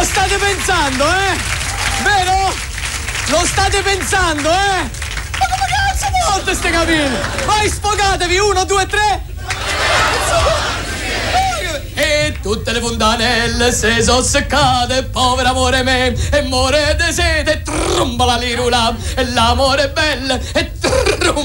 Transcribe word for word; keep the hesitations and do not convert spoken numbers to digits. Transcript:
Lo state pensando, eh? Vero? Lo state pensando, eh? Ma come cazzo volte ste capine? Vai, sfogatevi, uno, due, tre! E tutte le fontanelle se sono seccate, povero amore me, e muore di sete, tromba la lirula, e l'amore è bello, e